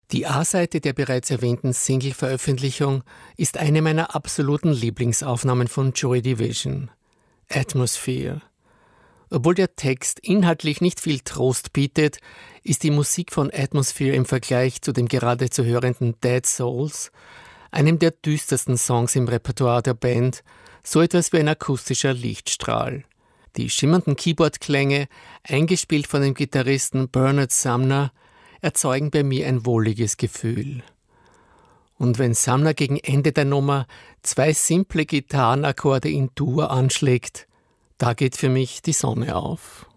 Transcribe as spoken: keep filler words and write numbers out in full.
Die A-Seite der bereits erwähnten Single-Veröffentlichung ist eine meiner absoluten Lieblingsaufnahmen von Joy Division, Atmosphere. Obwohl der Text inhaltlich nicht viel Trost bietet, ist die Musik von Atmosphere im Vergleich zu dem gerade zu hörenden Dead Souls, einem der düstersten Songs im Repertoire der Band, so etwas wie ein akustischer Lichtstrahl. Die schimmernden Keyboard-Klänge, eingespielt von dem Gitarristen Bernard Sumner, erzeugen bei mir ein wohliges Gefühl. Und wenn Sumner gegen Ende der Nummer zwei simple Gitarrenakkorde in Dur anschlägt, da geht für mich die Sonne auf.